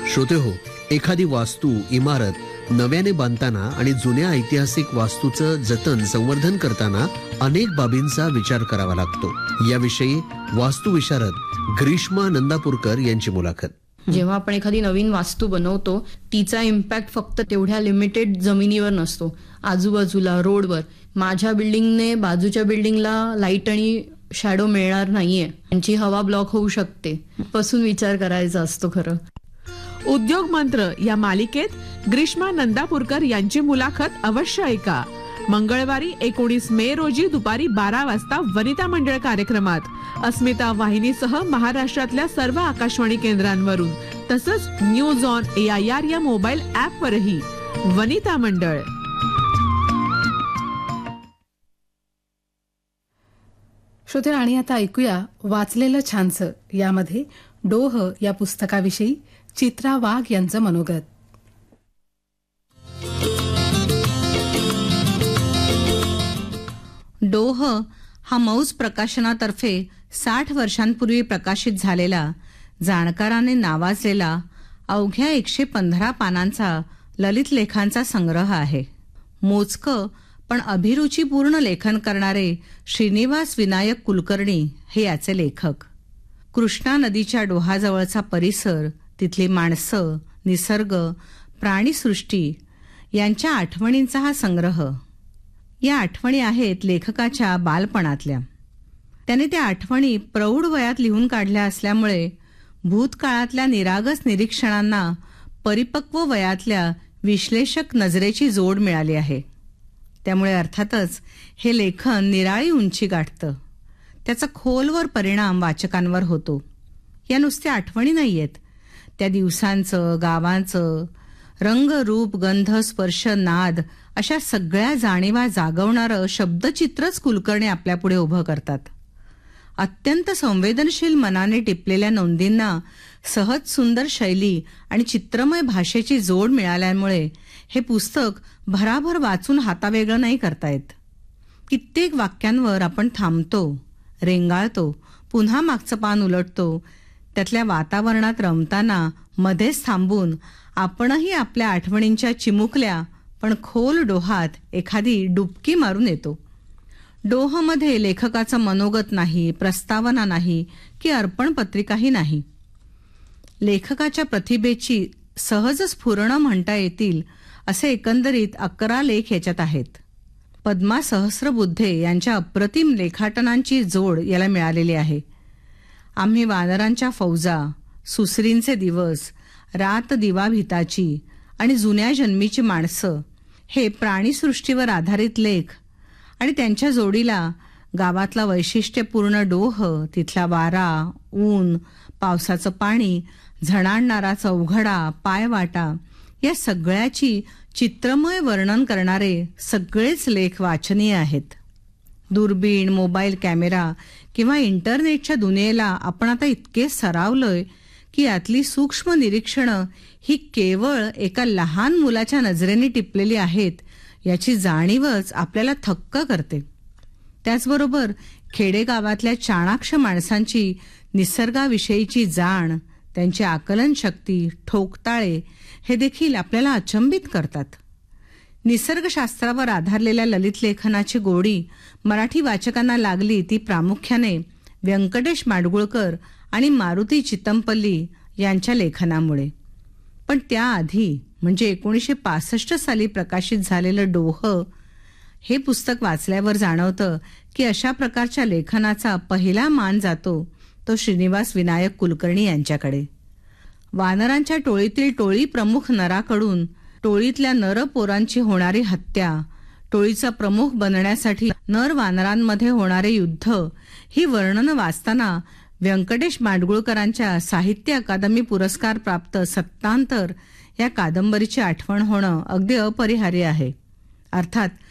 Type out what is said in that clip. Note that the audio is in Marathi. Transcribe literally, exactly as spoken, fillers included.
श्रोते हो, एखादी वास्तू इमारत नव्याने बांधताना आणि जुन्या ऐतिहासिक वास्तूचं जतन संवर्धन करताना अनेक बाबींचा विचार करावा लागतो. याविषयी वास्तुविशारद ग्रीष्मा नंदापूरकर यांची मुलाखत. जेव्हा आपण एखादी नवीन वास्तू बनवतो तिचा इम्पॅक्ट फक्त तेवढ्या लिमिटेड जमिनीवर नसतो, आजूबाजूला रोडवर. माझ्या बिल्डिंगने बाजूच्या बिल्डिंगला लाईट आणि शॅडो मिळणार नाहीये, त्यांची हवा ब्लॉक होऊ शकते, पासून विचार करायचा असतो. खरं उद्योग मंत्र या मालिकेत ग्रीष्मा नंदापूरकर यांची मुलाखत अवश्य ऐका. मंगळवारी एकोणीस मे रोजी दुपारी बारा वाजता वनिता मंडळ कार्यक्रमात अस्मिता वाहिनीसह महाराष्ट्रातल्या सर्व आकाशवाणी केंद्रांवरून, तसंच news on A I R या मोबाईल ऍप वरही. वनिता मंडळ. श्रोते, आणि आता ऐकूया वाचलेलं छानसं यामध्ये डोह या पुस्तकाविषयी चित्रा वाघ यांचं मनोगत. डोह हा मौज प्रकाशनातर्फे साठ वर्षांपूर्वी प्रकाशित झालेला, जाणकाराने नावाजलेला अवघ्या एकशे पंधरा पानांचा ललित लेखांचा संग्रह आहे. मोजकं पण अभिरुचीपूर्ण लेखन करणारे श्रीनिवास विनायक कुलकर्णी हे याचे लेखक. कृष्णा नदीच्या डोहाजवळचा परिसर, तिथली माणसं, निसर्ग, प्राणीसृष्टी यांच्या आठवणींचा हा संग्रह. या आठवणी आहेत लेखकाच्या बालपणातल्या. त्याने त्या आठवणी प्रौढ वयात लिहून काढल्या असल्यामुळे भूतकाळातल्या निरागस निरीक्षणांना परिपक्व वयातल्या विश्लेषक नजरेची जोड मिळाली आहे. त्यामुळे अर्थातच हे लेखन निराळी उंची गाठतं. त्याचा खोलवर परिणाम वाचकांवर होतो. या नुसत्या आठवणी नाहीयेत, त्या दिवसांचं, गावांचं रंग, रूप, गंध, स्पर्श, नाद अशा सगळ्या जाणीवा जागवणारं शब्दचित्रच कुलकर्णी आपल्यापुढे उभं करतात. अत्यंत संवेदनशील मनाने टिपलेल्या नोंदींना सहज सुंदर शैली आणि चित्रमय भाषेची जोड मिळाल्यामुळे हे पुस्तक भराभर वाचून हातावेगळं नाही करता येत. कित्येक वाक्यांवर आपण थांबतो, रेंगाळतो, पुन्हा मागचं पान उलटतो. त्यातल्या वातावरणात रमताना मध्येच थांबून आपणही आपल्या आठवणींच्या चिमुकल्या पण खोल डोहात एखादी डुबकी मारून येतो. डोहमध्ये लेखकाचं मनोगत नाही, प्रस्तावना नाही की अर्पण पत्रिकाही नाही. लेखकाच्या प्रतिभेची सहज स्फुरण म्हणता येतील असे एकंदरीत अकरा लेख याच्यात आहेत. पद्मा सहस्रबुद्धे यांच्या अप्रतिम लेखाटनांची जोड याला मिळालेली आहे. आम्ही वानरांच्या फौजा, सुसरींचे दिवस, रात दिवा भिताची आणि जुन्या जन्मीची माणसं हे प्राणीसृष्टीवर आधारित लेख आणि त्यांच्या जोडीला गावातला वैशिष्ट्यपूर्ण डोह, तिथला वारा, ऊन, पावसाचं पाणी, झणाणणारा चौघडा, पायवाटा या सगळ्याची चित्रमय वर्णन करणारे सगळेच लेख वाचनीय आहेत. दुर्बीण, मोबाईल कॅमेरा किंवा इंटरनेटच्या दुनियेला आपण आता इतके सरावलोय की यातली सूक्ष्म निरीक्षणं ही केवळ एका लहान मुलाच्या नजरेने टिपलेली आहेत याची जाणीवच आपल्याला थक्क करते. त्याचबरोबर खेडेगावातल्या चाणाक्ष माणसांची निसर्गाविषयीची जाण, त्यांची आकलन शक्ती, ठोकताळे हे देखील आपल्याला अचंबित करतात. निसर्गशास्त्रावर आधारलेल्या ललित लेखनाची गोडी मराठी वाचकांना लागली ती प्रामुख्याने व्यंकटेश माडगुळकर आणि मारुती चितमपल्ली यांच्या लेखनामुळे. पण त्याआधी म्हणजे एकोणीसशे पासष्ट साली प्रकाशित झालेलं डोह हे पुस्तक वाचल्यावर जाणवतं की अशा प्रकारच्या लेखनाचा पहिला मान जातो तो श्रीनिवास विनायक कुलकर्णी यांच्याकडे. वानरांच्या टोळीतील टोळी प्रमुख नराकडून टोळीतल्या नर पोरांची होणारी हत्या, टोळीचा प्रमुख बनण्यासाठी नर वानरांमध्ये होणारे युद्ध ही वर्णनं वाचताना व्यंकटेश माडगुळकरांच्या साहित्य अकादमी पुरस्कार प्राप्त सत्तांतर या कादंबरीची आठवण होणं अगदी अपरिहार्य आहे. अर्थात